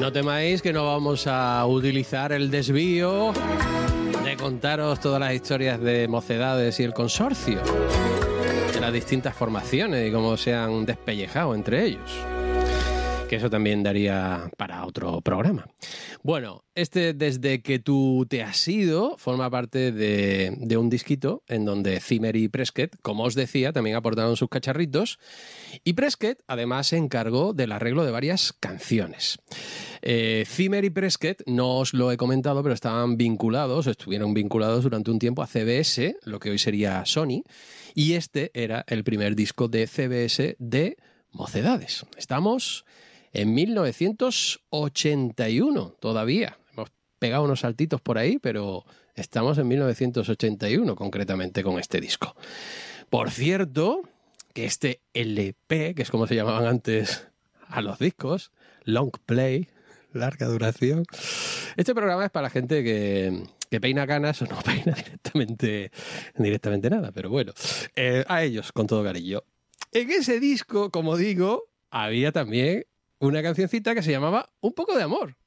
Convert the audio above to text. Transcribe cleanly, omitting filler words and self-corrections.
No temáis que no vamos a utilizar el desvío de contaros todas las historias de Mocedades y el consorcio, de las distintas formaciones y cómo se han despellejado entre ellos. Que eso también daría para otro programa. Bueno, Desde que tú te has ido forma parte de un disquito en donde Zimmer y Prescott, como os decía, también aportaron sus cacharritos, y Prescott además se encargó del arreglo de varias canciones. Zimmer y Prescott, no os lo he comentado, pero estuvieron vinculados durante un tiempo a CBS, lo que hoy sería Sony, y este era el primer disco de CBS de Mocedades. Estamos en 1981 todavía. Hemos pegado unos saltitos por ahí, pero estamos en 1981 concretamente con este disco. Por cierto, que este LP, que es como se llamaban antes a los discos, Long Play, larga duración. Este programa es para la gente que peina canas o no peina directamente nada, pero bueno, a ellos con todo cariño. En ese disco, como digo, había también una cancioncita que se llamaba Un poco de amor.